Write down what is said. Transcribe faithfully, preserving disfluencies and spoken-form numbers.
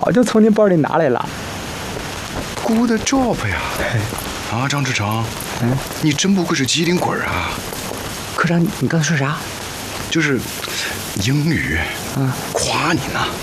早就从你包里拿来了。 Good job 呀！啊，张志成，嗯，你真不愧是机灵鬼啊！ 科长，你刚才说啥？ 就是英语， 嗯， 夸你呢。